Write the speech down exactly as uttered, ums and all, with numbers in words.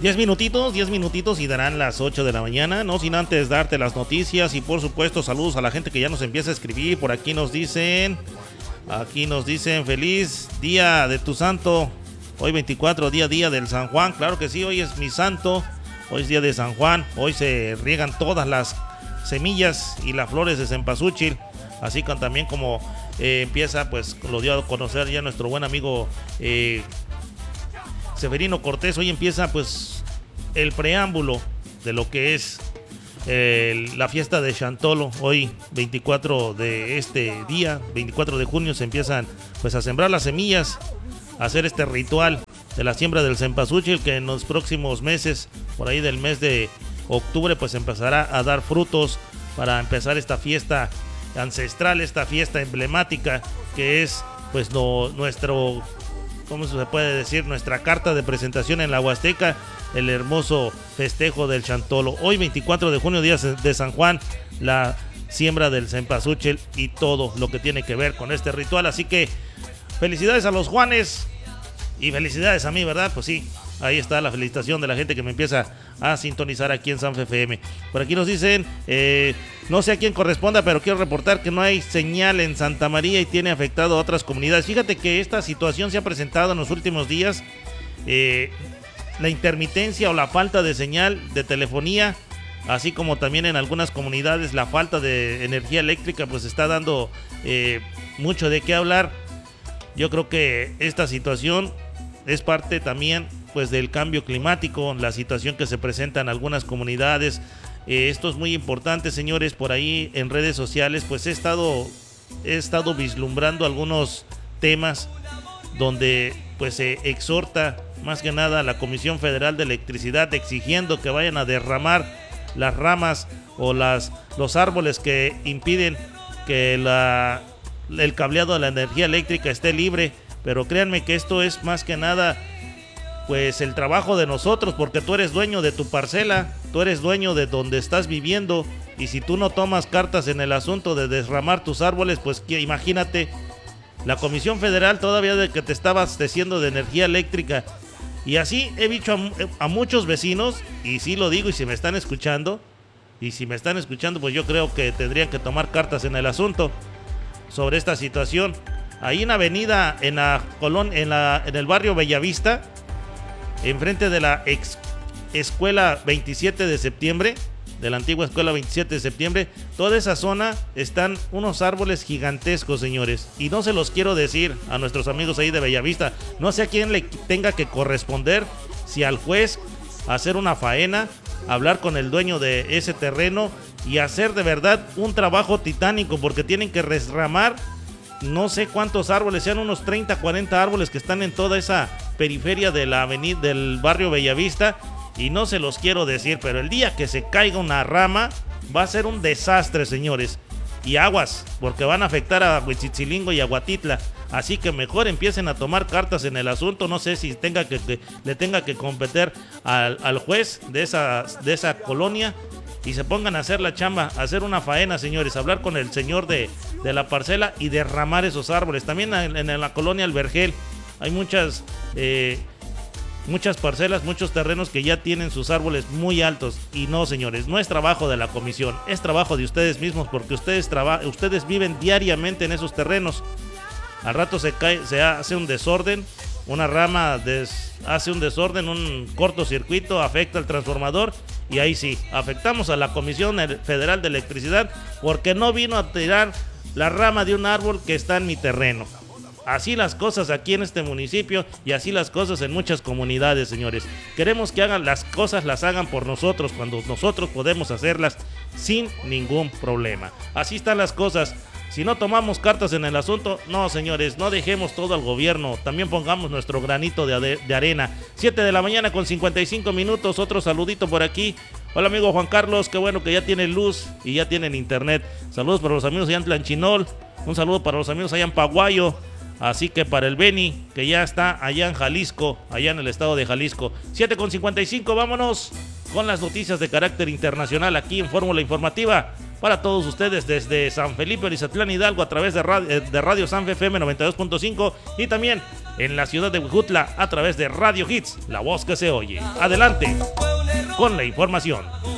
Diez minutitos, diez minutitos y darán las ocho de la mañana, no sin antes darte las noticias y por supuesto saludos a la gente que ya nos empieza a escribir. Por aquí nos dicen, aquí nos dicen feliz día de tu santo, hoy veinticuatro, día día del San Juan. Claro que sí, hoy es mi santo, hoy es día de San Juan, hoy se riegan todas las semillas y las flores de cempasúchil, así que también como eh, empieza, pues lo dio a conocer ya nuestro buen amigo eh, Severino Cortés. Hoy empieza pues el preámbulo de lo que es eh, la fiesta de Chantolo. Hoy veinticuatro de este día, veinticuatro de junio, se empiezan pues a sembrar las semillas, a hacer este ritual de la siembra del cempasúchil, que en los próximos meses, por ahí del mes de octubre, pues empezará a dar frutos para empezar esta fiesta ancestral, esta fiesta emblemática que es pues no, nuestro, ¿cómo se puede decir? Nuestra carta de presentación en la Huasteca, el hermoso festejo del Chantolo. Hoy veinticuatro de junio, día de San Juan, la siembra del cempasúchil y todo lo que tiene que ver con este ritual. Así que felicidades a los Juanes y felicidades a mí, ¿verdad? Pues sí, ahí está la felicitación de la gente que me empieza a sintonizar aquí en Sanfe F M. Por aquí nos dicen, eh, no sé a quién corresponda, pero quiero reportar que no hay señal en Santa María y tiene afectado a otras comunidades. Fíjate que esta situación se ha presentado en los últimos días. Eh, la intermitencia o la falta de señal de telefonía, así como también en algunas comunidades la falta de energía eléctrica, pues está dando eh, mucho de qué hablar. Yo creo que esta situación es parte también pues del cambio climático, la situación que se presenta en algunas comunidades. Eh, esto es muy importante, señores. Por ahí en redes sociales pues he estado he estado vislumbrando algunos temas donde pues se exhorta más que nada a la Comisión Federal de Electricidad, exigiendo que vayan a derramar las ramas o las los árboles que impiden que la el cableado de la energía eléctrica esté libre. Pero créanme que esto es más que nada pues el trabajo de nosotros, porque tú eres dueño de tu parcela, tú eres dueño de donde estás viviendo, y si tú no tomas cartas en el asunto de derramar tus árboles, pues imagínate, la Comisión Federal todavía de que te está abasteciendo de energía eléctrica. Y así he dicho a, a muchos vecinos, y sí lo digo, y si me están escuchando, y si me están escuchando, pues yo creo que tendrían que tomar cartas en el asunto sobre esta situación. Ahí en avenida, en la Colón, en la, en el barrio Bellavista, enfrente de la ex escuela veintisiete de septiembre, de la antigua escuela veintisiete de septiembre, toda esa zona están unos árboles gigantescos, señores, y no se los quiero decir a nuestros amigos ahí de Bellavista. No sé a quién le tenga que corresponder, si al juez, hacer una faena, hablar con el dueño de ese terreno y hacer de verdad un trabajo titánico, porque tienen que resramar no sé cuántos árboles, sean unos treinta, cuarenta árboles que están en toda esa periferia de la avenida del barrio Bellavista, y no se los quiero decir, pero el día que se caiga una rama va a ser un desastre, señores, y aguas, porque van a afectar a Huitzitzilingo y a Huatitla. Así que mejor empiecen a tomar cartas en el asunto. No sé si tenga que, que le tenga que competir al, al juez de esa, de esa colonia, y se pongan a hacer la chamba, a hacer una faena, señores, hablar con el señor de, de la parcela y derramar esos árboles. También en, en la colonia El Vergel hay muchas eh, muchas parcelas, muchos terrenos que ya tienen sus árboles muy altos. Y no, señores, no es trabajo de la comisión, es trabajo de ustedes mismos, porque ustedes, traba, ustedes viven diariamente en esos terrenos. Al rato se cae, se hace un desorden, una rama des, hace un desorden, un cortocircuito, afecta al transformador, y ahí sí, afectamos a la Comisión Federal de Electricidad porque no vino a tirar la rama de un árbol que está en mi terreno. Así las cosas aquí en este municipio, y así las cosas en muchas comunidades, señores. Queremos que hagan las cosas, las hagan por nosotros, cuando nosotros podemos hacerlas sin ningún problema. Así están las cosas. Si no tomamos cartas en el asunto, no, señores, no dejemos todo al gobierno, también pongamos nuestro granito de, de arena. siete de la mañana con cincuenta y cinco minutos, otro saludito por aquí. Hola amigo Juan Carlos, qué bueno que ya tienen luz y ya tienen internet. Saludos para los amigos allá en Tlanchinol, un saludo para los amigos allá en Paguayo, así que para el Beni, que ya está allá en Jalisco, allá en el estado de Jalisco. siete con cincuenta y cinco, vámonos con las noticias de carácter internacional aquí en Fórmula Informativa. Para todos ustedes desde San Felipe, Orizatlán, Hidalgo, a través de Radio, de Radio Sanfe F M noventa y dos punto cinco, y también en la ciudad de Huejutla a través de Radio Hits, la voz que se oye. Adelante con la información.